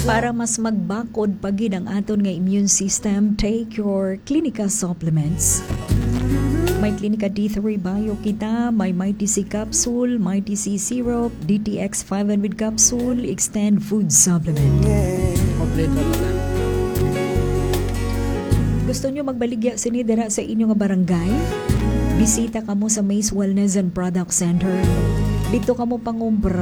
Para mas magbakod pagid ang aton nga immune system, take your Clinica supplements. May Clinica D3 Bio kita, may Mighty C capsule, Mighty C syrup, DTX 500 capsule, Extend Food Supplement. Kompleto na. Gusto nyo magbaligya sinidera sa inyo nga barangay? Bisita kamo sa Mace Wellness and Product Center. Dito kamo pangumbra